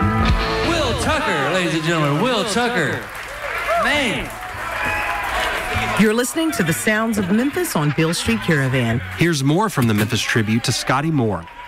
Will Tucker, ladies and gentlemen, Will Tucker. Man. You're listening to the sounds of Memphis on Beale Street Caravan. Here's more from the Memphis Tribute to Scotty Moore.